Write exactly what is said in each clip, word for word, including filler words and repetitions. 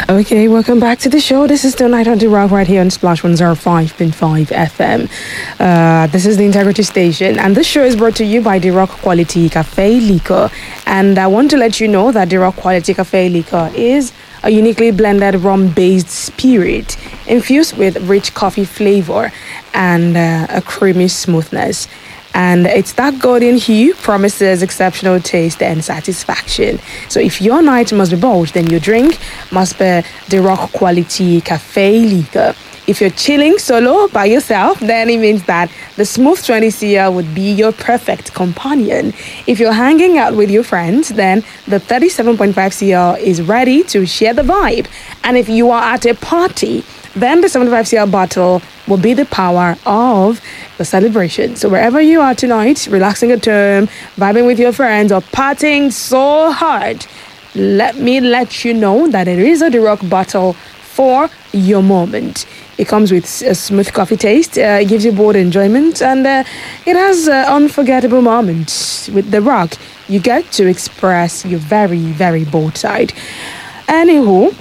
Okay, welcome back to the show. This is the Night on the Rock right here on Splash one oh five point five F M. Uh, this is the Integrity Station, and this show is brought to you by the Rock Quality Cafe Liquor. And I want to let you know that the Rock Quality Cafe Liquor is a uniquely blended rum-based spirit infused with rich coffee flavor and uh, a creamy smoothness. And it's that golden hue promises exceptional taste and satisfaction. So if your night must be bold, then your drink must be the Rock Quality Cafe Liquor. If you're chilling solo by yourself, then it means that the Smooth twenty C L would be your perfect companion. If you're hanging out with your friends, then the thirty-seven point five C L is ready to share the vibe. And if you are at a party, then the seventy-five C L bottle will be the power of the celebration. So wherever you are tonight, relaxing at home, vibing with your friends, or partying so hard, let me let you know that it is a The Rock bottle for your moment. It comes with a smooth coffee taste. Uh, it gives you bold enjoyment, and uh, it has uh, unforgettable moments. With The Rock, you get to express your very, very bold side. Anywho,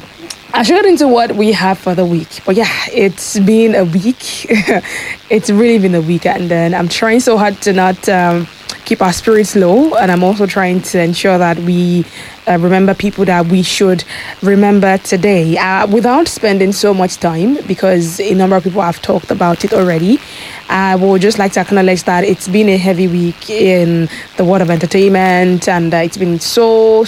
I should get into what we have for the week. But yeah, it's been a week. It's really been a week. And then I'm trying so hard to not um, keep our spirits low. And I'm also trying to ensure that we uh, remember people that we should remember today uh, without spending so much time, because a number of people have talked about it already. I would just like to acknowledge that it's been a heavy week in the world of entertainment. And uh, it's been so,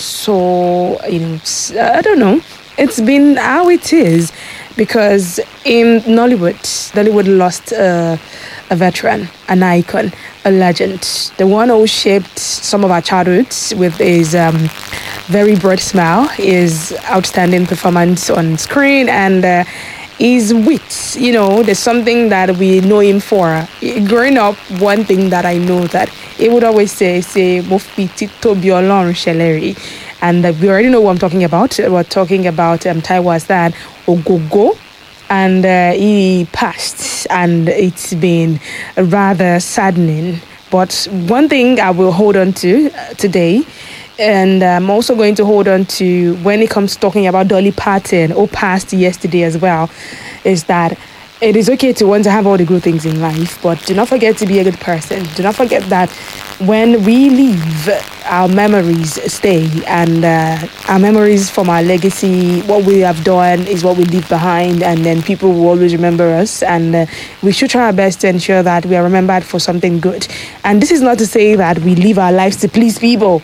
so, you know, I don't know. It's been how it is, because in Nollywood, Nollywood lost uh, a veteran, an icon, a legend, the one who shaped some of our childhoods with his um, very broad smile, his outstanding performance on screen, and uh, his wit. You know, there's something that we know him for. Growing up, one thing that I know that he would always say, say, "Mo fi títóbi Ọlọ́run ṣèlérí." And uh, we already know what I'm talking about. We're talking about um, Taiwo Hassan Ogogo. And uh, he passed. And it's been rather saddening. But one thing I will hold on to uh, today, and I'm also going to hold on to when it comes to talking about Dolly Parton, who passed yesterday as well, is that it is okay to want to have all the good things in life, but do not forget to be a good person. Do not forget that when we leave, our memories stay, and uh, our memories from our legacy, what we have done is what we leave behind, and then people will always remember us, and uh, we should try our best to ensure that we are remembered for something good. And this is not to say that we live our lives to please people,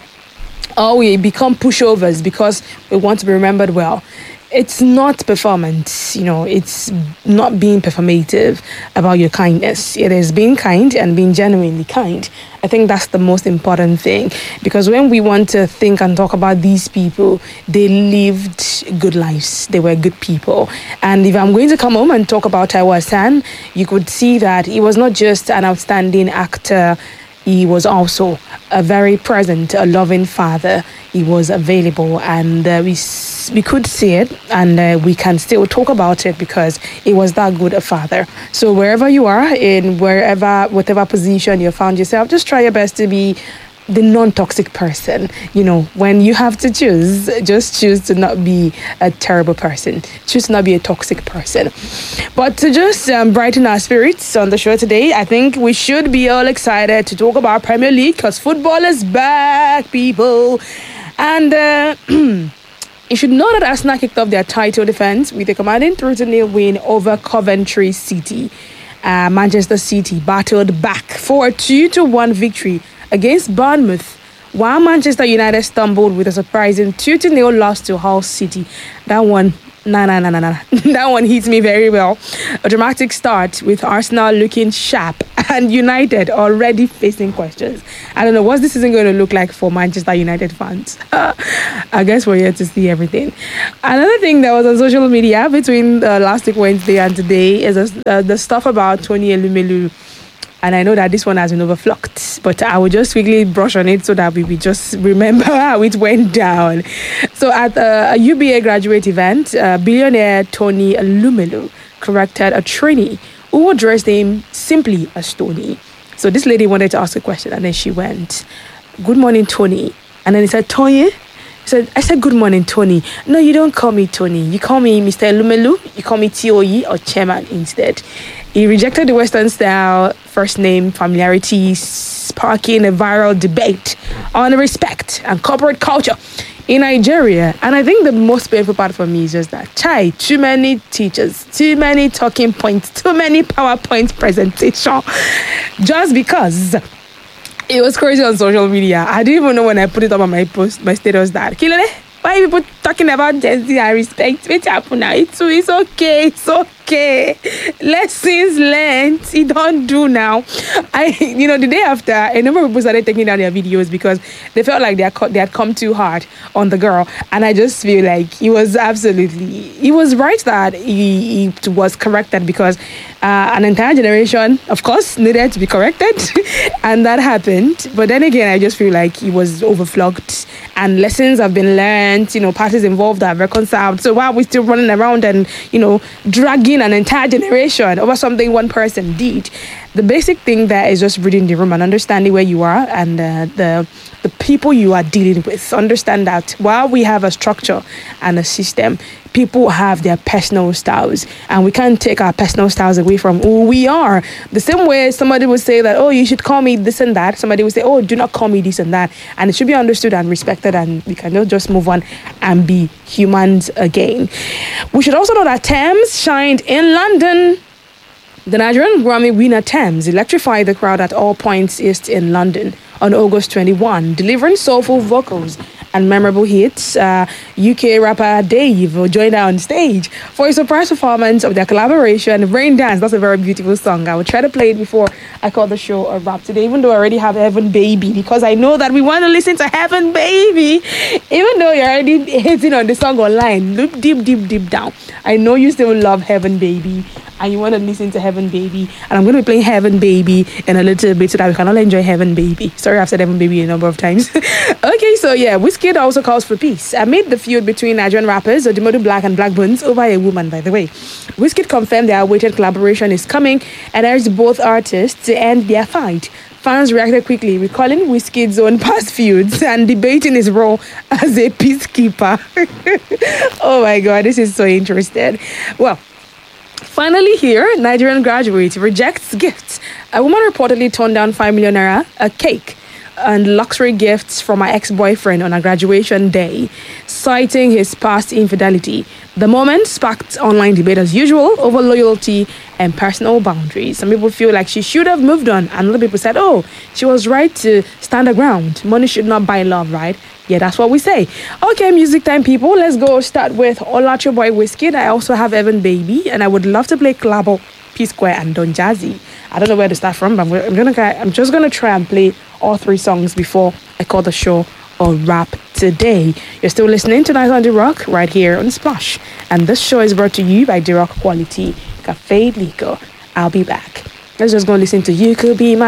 or we become pushovers because we want to be remembered well. It's not performance, you know, it's not being performative about your kindness. It is being kind and being genuinely kind. I think that's the most important thing, because when we want to think and talk about these people, they lived good lives. They were good people. And if I'm going to come home and talk about Taiwo Hassan, you could see that he was not just an outstanding actor. He was also a very present, a loving father. He was available, and uh, we we could see it, and uh, we can still talk about it because he was that good a father. So wherever you are, in wherever, whatever position you found yourself, just try your best to be the non-toxic person. You know, when you have to choose, just choose to not be a terrible person. Choose to not be a toxic person. But to just um, brighten our spirits on the show today, I think we should be all excited to talk about Premier League, because football is back, people. And uh, you should know that Arsenal kicked off their title defense with a commanding three to nil win over Coventry City. Uh, Manchester City battled back for a two to one victory against Bournemouth, while Manchester United stumbled with a surprising two to nil loss to Hull City. That one, nah, nah, nah, nah, nah. That one hits me very well. A dramatic start with Arsenal looking sharp and United already facing questions. I don't know, what's this season going to look like for Manchester United fans? I guess we're here to see everything. Another thing that was on social media between uh, last week Wednesday and today is uh, the stuff about Tony Elumelu. And I know that this one has been overflocked, but I will just quickly brush on it so that we will just remember how it went down. So at uh, a U B A graduate event, uh, billionaire Tony Elumelu corrected a trainee who addressed him simply as Tony. So this lady wanted to ask a question, and then she went, "Good morning, Tony." And then he said, "Tony." said, I said, good morning, Tony. No, you don't call me Tony. You call me Mister Elumelu. You call me T O E or Chairman instead. He rejected the Western style first name familiarity, sparking a viral debate on respect and corporate culture in Nigeria. And I think the most painful part for me is just that, chai, too many teachers, too many talking points, too many PowerPoint presentation, just because it was crazy on social media. I didn't even know when I put it up on my post, my status that, Kilele, why are people talking about Gen Z and respect? Wait happen now. It's, it's okay. It's okay. Lessons learned. It don't do now. I, you know, the day after, a number of people started taking down their videos because they felt like they had, they had come too hard on the girl. And I just feel like he was absolutely, he was right that he, he was corrected because uh, an entire generation, of course, needed to be corrected. And that happened. But then again, I just feel like he was overflogged and lessons have been learned. You know, parties involved are reconciled. So why are we still running around and, you know, dragging an entire generation over something one person did? The basic thing there is just reading the room and understanding where you are and uh, the the people you are dealing with. Understand that while we have a structure and a system, people have their personal styles, and we can't take our personal styles away from who we are. The same way somebody would say that, oh, you should call me this and that. Somebody would say, oh, do not call me this and that. And it should be understood and respected, and we cannot just move on and be humans again. We should also know that Thames shined in London. The Nigerian Grammy winner Thames electrified the crowd at all points east in London on August twenty-first, delivering soulful vocals and memorable hits. uh, U K rapper Dave joined her on stage for a surprise performance of their collaboration, Rain Dance. That's a very beautiful song. I will try to play it before I call the show a wrap today, even though I already have Heaven Baby, because I know that we want to listen to Heaven Baby. Even though you're already hitting on the song online, look deep, deep, deep down. I know you still love Heaven Baby and you want to listen to Heaven Baby. And I'm going to be playing Heaven Baby in a little bit so that we can all enjoy Heaven Baby. Sorry, I've said Heaven Baby a number of times. Okay, so yeah, Wizkid also calls for peace amid the feud between Nigerian rappers Odimodu Black and Black Bones over a woman, by the way. Wizkid confirmed their awaited collaboration is coming and urged both artists to end their fight. Fans reacted quickly, recalling Wizkid's own past feuds and debating his role as a peacekeeper. Oh my God, this is so interesting. Well, finally here, Nigerian graduate rejects gifts. A woman reportedly turned down five million naira, a cake, and luxury gifts from her ex-boyfriend on her graduation day, citing his past infidelity. The moment sparked online debate as usual over loyalty and personal boundaries. Some people feel like she should have moved on, and other people said, oh, she was right to stand her ground. Money should not buy love, right? Yeah, that's what we say. Okay, music time, people. Let's go start with Olacho Boy Wizkid. I also have Evan Baby, and I would love to play Clabo, P Square, and Don Jazzy. I don't know where to start from, but I'm gonna, I'm just gonna try and play all three songs before I call the show a wrap today. You're still listening to Night on the Rock right here on Splash, and this show is brought to you by The Rock Quality Cafe Lico. I'll be back. Let's just go listen to You Could Be My